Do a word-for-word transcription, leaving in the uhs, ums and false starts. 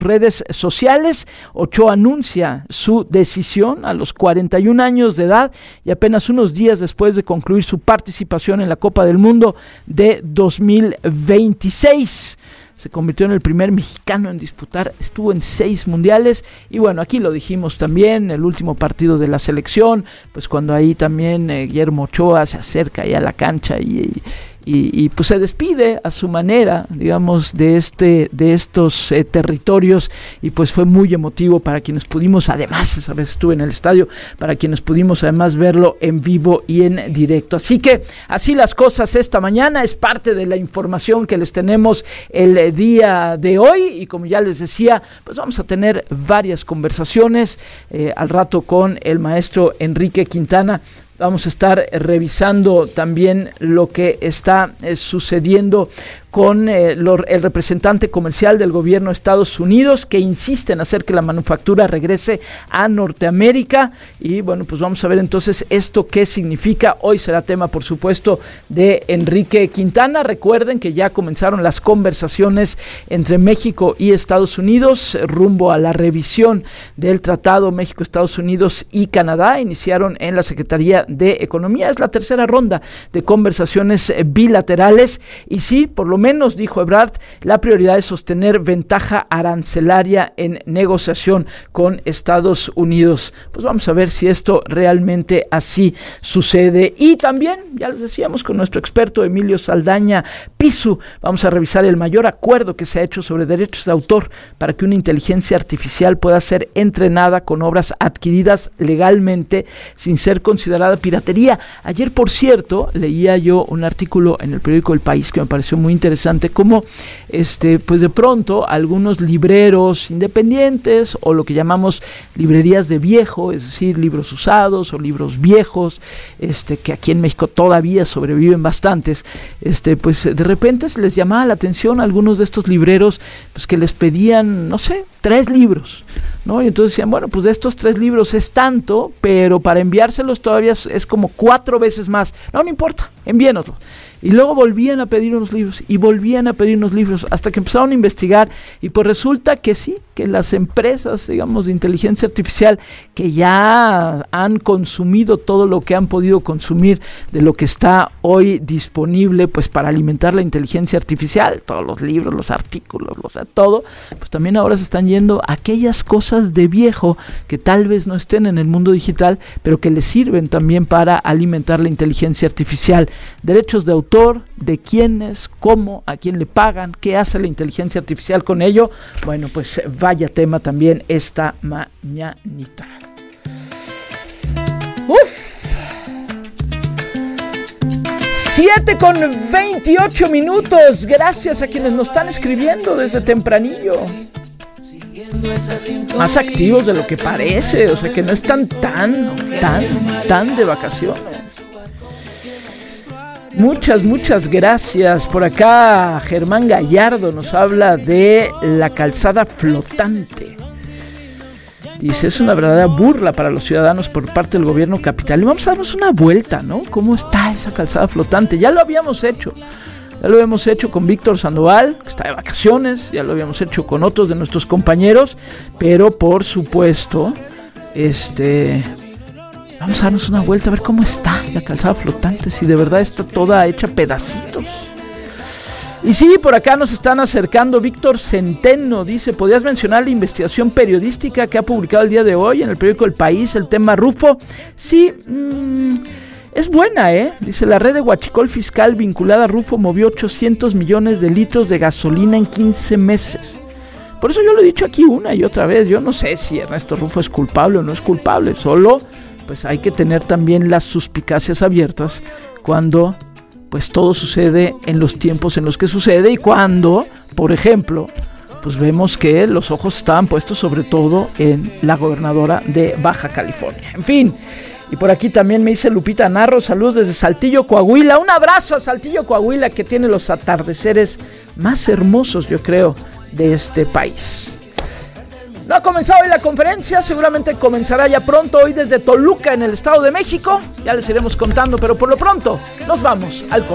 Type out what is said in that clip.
redes sociales. Ochoa anuncia su decisión a los cuarenta y un años de edad y apenas unos días después de concluir su participación en la Copa del Mundo de dos mil veintiséis. Se convirtió en el primer mexicano en disputar, estuvo en seis mundiales y bueno, aquí lo dijimos también, el último partido de la selección, pues cuando ahí también eh, Guillermo Ochoa se acerca ahí a la cancha y, y, y pues se despide a su manera, digamos, de este de estos eh, territorios y pues fue muy emotivo para quienes pudimos, además esa vez estuve en el estadio, para quienes pudimos además verlo en vivo y en directo. Así que así las cosas esta mañana, es parte de la información que les tenemos el día de hoy y como ya les decía, pues vamos a tener varias conversaciones eh, al rato con el maestro Enrique Quintana. Vamos a estar revisando también lo que está eh, sucediendo con eh, lo, el representante comercial del gobierno de Estados Unidos, que insiste en hacer que la manufactura regrese a Norteamérica. Y bueno, pues vamos a ver entonces esto qué significa. Hoy será tema, por supuesto, de Enrique Quintana. Recuerden que ya comenzaron las conversaciones entre México y Estados Unidos rumbo a la revisión del Tratado México, Estados Unidos y Canadá. Iniciaron en la Secretaría de Economía. Es la tercera ronda de conversaciones bilaterales y sí, por lo menos, dijo Ebrard, la prioridad es sostener ventaja arancelaria en negociación con Estados Unidos. Pues vamos a ver si esto realmente así sucede. Y también, ya les decíamos, con nuestro experto Emilio Saldaña Pisu, vamos a revisar el mayor acuerdo que se ha hecho sobre derechos de autor para que una inteligencia artificial pueda ser entrenada con obras adquiridas legalmente sin ser considerada piratería. Ayer, por cierto, leía yo un artículo en el periódico El País que me pareció muy interesante, como este, pues de pronto algunos libreros independientes o lo que llamamos librerías de viejo, es decir, libros usados o libros viejos, este, que aquí en México todavía sobreviven bastantes, este, pues de repente se les llamaba la atención a algunos de estos libreros, pues que les pedían, no sé, tres libros, ¿no? Y entonces decían, bueno, pues de estos tres libros es tanto, pero para enviárselos todavía es, es como cuatro veces más. No, no importa, envíenoslo. Y luego volvían a pedir unos libros y volvían a pedir unos libros hasta que empezaron a investigar y pues resulta que sí, que las empresas, digamos, de inteligencia artificial que ya han consumido todo lo que han podido consumir de lo que está hoy disponible pues para alimentar la inteligencia artificial, todos los libros, los artículos, o sea, todo, pues también ahora se están yendo a aquellas cosas de viejo que tal vez no estén en el mundo digital, pero que les sirven también para alimentar la inteligencia artificial. Derechos de autor, de quiénes, cómo, a quién le pagan, qué hace la inteligencia artificial con ello. Bueno, pues vaya tema también esta mañanita. Uf. siete con veintiocho minutos. Gracias a quienes nos están escribiendo desde tempranillo. Más activos de lo que parece, o sea que no están tan, tan, tan de vacaciones. Muchas, muchas gracias. Por acá Germán Gallardo nos habla de la calzada flotante. Dice, es una verdadera burla para los ciudadanos por parte del gobierno capital. Y vamos a darnos una vuelta, ¿no? ¿Cómo está esa calzada flotante? Ya lo habíamos hecho. Ya lo habíamos hecho con Víctor Sandoval, que está de vacaciones. Ya lo habíamos hecho con otros de nuestros compañeros. Pero, por supuesto, este... vamos a darnos una vuelta a ver cómo está la calzada flotante, si de verdad está toda hecha pedacitos. Y sí, por acá nos están acercando. Víctor Centeno dice, ¿podrías mencionar la investigación periodística que ha publicado el día de hoy en el periódico El País, el tema Rufo? Sí, mmm, es buena, ¿eh? Dice, la red de huachicol fiscal vinculada a Rufo movió ochocientos millones de litros de gasolina en quince meses. Por eso yo lo he dicho aquí una y otra vez. Yo no sé si Ernesto Rufo es culpable o no es culpable, solo pues hay que tener también las suspicacias abiertas cuando pues todo sucede en los tiempos en los que sucede y cuando, por ejemplo, pues vemos que los ojos estaban puestos sobre todo en la gobernadora de Baja California. En fin, y por aquí también me dice Lupita Narro, saludos desde Saltillo, Coahuila. Un abrazo a Saltillo, Coahuila, que tiene los atardeceres más hermosos, yo creo, de este país. No ha comenzado hoy la conferencia, seguramente comenzará ya pronto, hoy desde Toluca, en el Estado de México. Ya les iremos contando, pero por lo pronto nos vamos al